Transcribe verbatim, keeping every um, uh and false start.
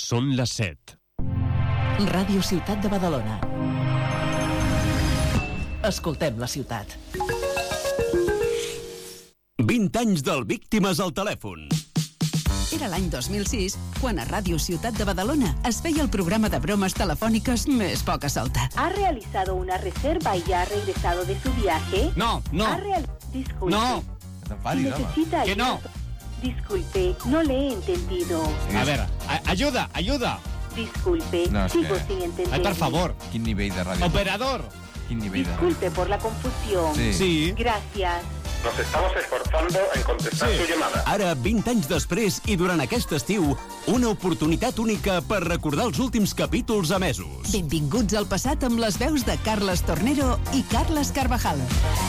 Són les set. Ràdio Ciutat de Badalona. Escoltem la ciutat. vint anys del Víctimes al telèfon. Era l'any dos mil sis, quan a Ràdio Ciutat de Badalona es feia el programa de bromes telefòniques més poca solta. ¿Ha realizado una reserva y ya ha regresado de su viaje? No, no. ¿Ha real... Disculpe. No. Si necesita Que no. Disculpe, no le he entendido. A ver, a- ayuda, ayuda. Disculpe, No, és sigo que- sin entender. Ay, por favor. Quin nivell de ràdio? Operador. Quin nivell de ràdio? Disculpe por la confusión. Sí. Sí. Gracias. Nos estamos esforzando en contestar Sí. su llamada. Ara, vint anys després i durant aquest estiu, una oportunitat única per recordar els últims capítols emesos. Benvinguts al passat amb les veus de Carles Tornero i Carles Carvajal.